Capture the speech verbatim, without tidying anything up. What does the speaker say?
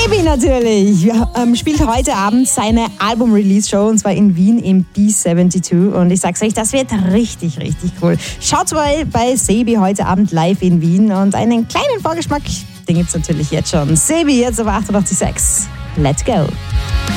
Sebi natürlich ähm, spielt heute Abend seine Album-Release-Show und zwar in Wien im B zweiundsiebzig und ich sag's euch, das wird richtig, richtig cool. Schaut mal bei Sebi heute Abend live in Wien und einen kleinen Vorgeschmack, den gibt's natürlich jetzt schon. Sebi jetzt auf achtundachtzig Komma sechs. Let's go!